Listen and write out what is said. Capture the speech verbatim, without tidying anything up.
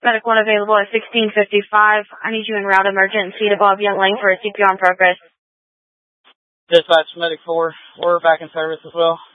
Medic one available at sixteen fifty-five. I need you en route emergency to Bob Young Lane for a C P R in progress. Dispatch, Medic four. We're back in service as well.